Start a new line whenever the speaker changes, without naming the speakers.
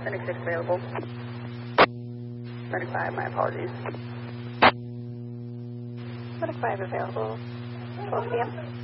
Medic 6 available. Medic 5, my apologies.
Medic 5 available. 12 p.m.